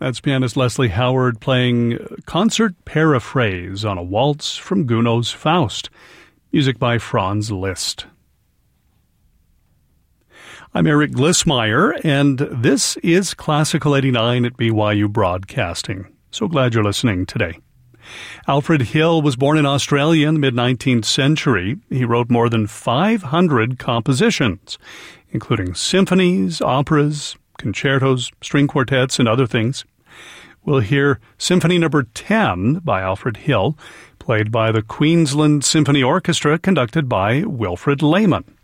That's pianist Leslie Howard playing Concert Paraphrase on a waltz from Gounod's Faust. Music by Franz Liszt. I'm Eric Glissmeyer, and this is Classical 89 at BYU Broadcasting. So glad you're listening today. Alfred Hill was born in Australia in the mid-19th century. He wrote more than 500 compositions, including symphonies, operas, concertos, string quartets, and other things. We'll hear Symphony No. 10 by Alfred Hill, played by the Queensland Symphony Orchestra, conducted by Wilfred Lehman.